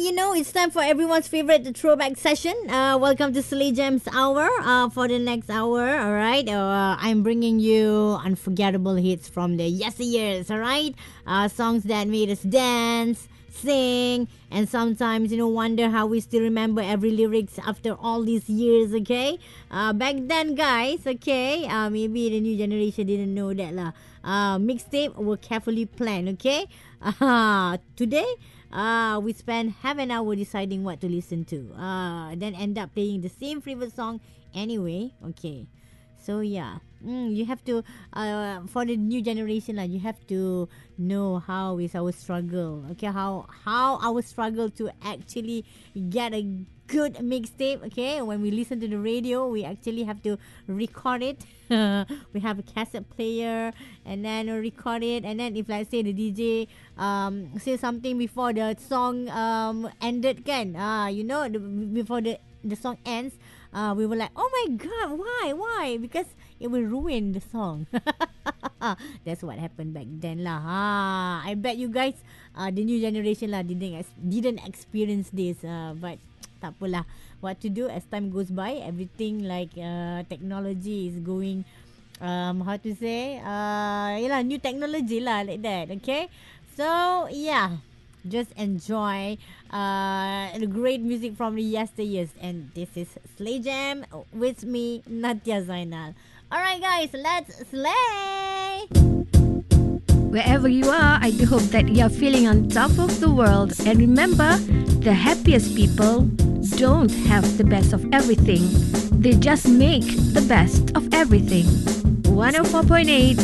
it's time for everyone's favorite throwback session. Welcome to Slay Gems Hour. For the next hour, all right. I'm bringing you unforgettable hits from the yesteryears, all right. Songs that made us dance, sing, and sometimes wonder how we still remember every lyrics after all these years. Okay. Back then, guys. Okay. Maybe the new generation didn't know that lah. Mixtape were carefully planned. Okay. Today. We spend half an hour deciding what to listen to. Then end up playing the same favorite song anyway. Okay. So yeah, you have to for the new generation you have to know how is our struggle. Okay, how our struggle to actually get a good mixtape. Okay, when we listen to the radio, we actually have to record it. We have a cassette player and then record it, and then if let's say the DJ say something before the song ended, kan? Before the song ends. We were like, oh my god, why? Because it will ruin the song. That's what happened back then lah. I bet you guys, the new generation lah, didn't experience this. But tak apalah. What to do as time goes by, everything like technology is going, how to say, new technology lah, like that. Okay, so yeah. Just enjoy the great music from the yesteryears. And this is Slay Jam with me, Nadia Zainal. Alright guys, let's slay! Wherever you are, I do hope that you're feeling on top of the world. And remember, the happiest people don't have the best of everything. They just make the best of everything. 104.8